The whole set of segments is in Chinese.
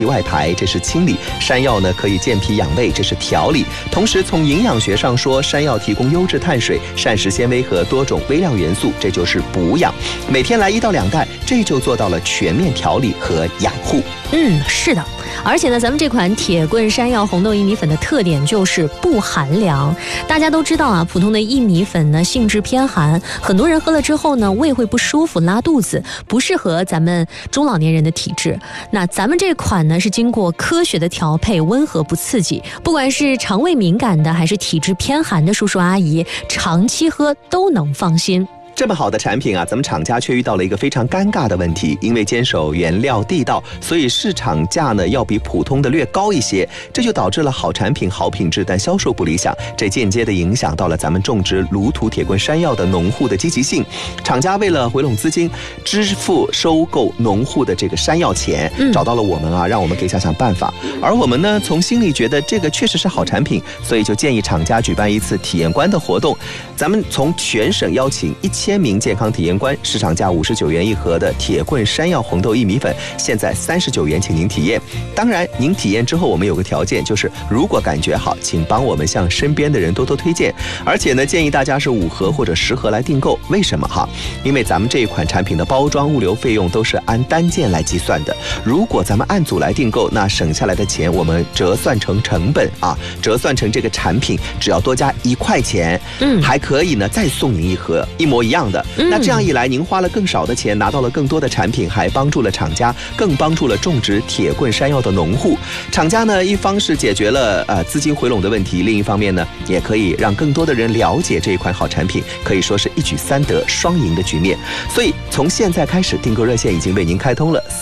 外排，这是清理；山药呢可以健脾养胃，这是调理。同时从营养学上说，山药提供优质碳水、膳食纤维和多种微量元素，这就是补养。每天来1到2袋，这就做到了全面调理和养护。 是的。而且呢，咱们这款铁棍山药红豆薏米粉的特点就是不寒凉。大家都知道啊，普通的薏米粉呢性质偏寒，很多人喝了之后呢胃会不舒服、拉肚子，不适合咱们中老年人的体质。那咱们这款呢是经过科学的调配，温和不刺激，不管是肠胃敏感的还是体质偏寒的叔叔阿姨，长期喝都能放心。 这么好的产品啊，咱们厂家却遇到了一个非常尴尬的问题，因为坚守原料地道，所以市场价呢要比普通的略高一些，这就导致了好产品好品质但销售不理想，这间接的影响到了咱们种植卤土铁棍山药的农户的积极性。厂家为了回笼资金，支付收购农户的这个山药钱，找到了我们啊，让我们给想想办法。而我们呢，从心里觉得这个确实是好产品，所以就建议厂家举办一次体验官的活动，咱们从全省邀请1000名健康体验官，市场价59元一盒的铁棍山药红豆薏米粉，现在39元，请您体验。当然，您体验之后，我们有个条件，就是如果感觉好，请帮我们向身边的人多多推荐。而且呢，建议大家是5盒或者10盒来订购。为什么哈？因为咱们这一款产品的包装、物流费用都是按单件来计算的。如果咱们按组来订购，那省下来的钱我们折算成成本啊，折算成这个产品，只要多加1块钱，还可以呢再送您1盒一模一样的。那这样一来，您花了更少的钱，拿到了更多的产品，还帮助了厂家，更帮助了种植铁棍山药的农户。厂家呢，一方是解决了资金回笼的问题，另一方面呢，也可以让更多的人了解这一款好产品，可以说是一举3得，双赢的局面。所以从现在开始，订购热线已经为您开通了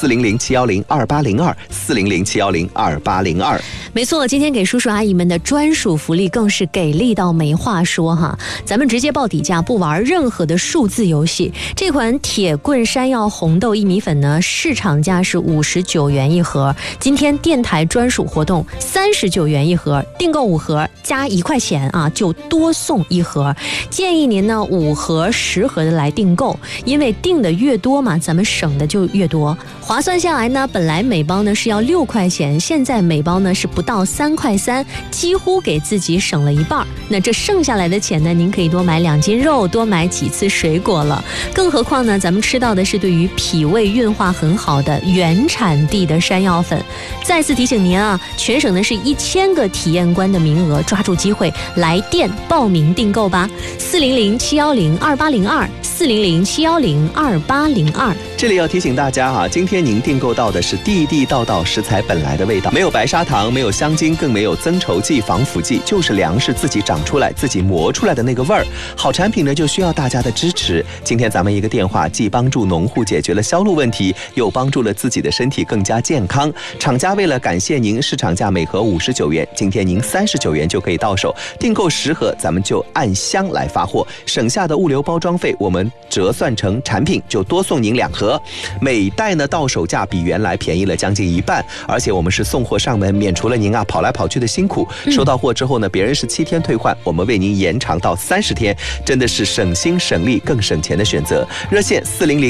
400-710-2802，400-710-2802。 没错，今天给叔叔阿姨们的专属福利更是给力到没话说哈！咱们直接报底价，不玩任何的数字游戏。这款铁棍山药红豆薏米粉呢，市场价是59元一盒，今天电台专属活动39元一盒，订购5盒加1块钱啊，就多送1盒。建议您呢5盒、10盒的来订购，因为订的越多嘛，咱们省的就越多。划算下来呢，本来每包呢是要6块钱，现在每包呢是不到3块3，几乎给自己省了一半。那这剩下来的钱呢，您可以多买2斤肉，多买几次水果了。更何况呢，咱们吃到的是对于脾胃运化很好的原产地的山药粉。再次提醒您啊，全省呢是1000个体验官的名额，抓住机会来电报名订购吧。400-710-2802，400-710-2802。 这里要提醒大家啊，今天您订购到的是地地道道食材本来的味道，没有白砂糖，没有香精，更没有增稠剂、防腐剂，就是粮食自己长出来、自己磨出来的那个味儿。好产品呢，就需要大家的支持。今天咱们一个电话，既帮助农户解决了销路问题，又帮助了自己的身体更加健康。厂家为了感谢您，市场价每盒59元，今天您39元就可以到手。订购10盒，咱们就按箱来发货，省下的物流包装费我们折算成产品，就多送您2盒。每袋呢到手价比原来便宜了将近1半，而且我们是送货上门，免除了您跑来跑去的辛苦。收到货之后呢，别人是7天退换，我们为您延长到30天，真的是省心省力更省钱的选择。热线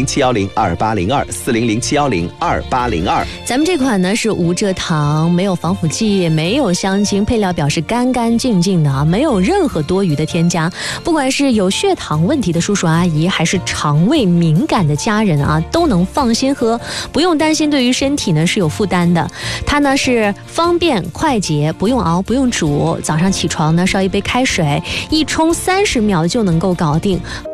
400-710-2802，400-710-2802。 咱们这款呢是无蔗糖，没有防腐剂，没有香精，配料表是干干净净的啊，没有任何多余的添加。不管是有血糖问题的叔叔阿姨，还是肠胃敏感的家人啊，都能放心喝，不用担心对于身体呢是有负担的。它呢是方便快捷，不用熬，不用煮，早上起床呢烧一杯开水，一冲30秒就能够搞定。